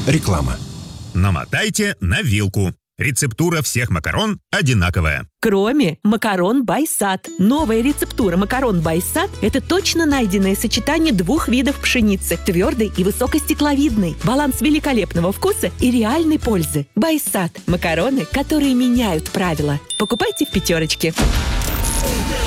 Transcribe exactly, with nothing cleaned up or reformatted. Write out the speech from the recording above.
Реклама. Намотайте на вилку. Рецептура всех макарон одинаковая. Кроме макарон Байсад. Новая рецептура макарон Байсад – это точно найденное сочетание двух видов пшеницы – твердой и высокостекловидной. Баланс великолепного вкуса и реальной пользы. Байсад – макароны, которые меняют правила. Покупайте в пятерочке.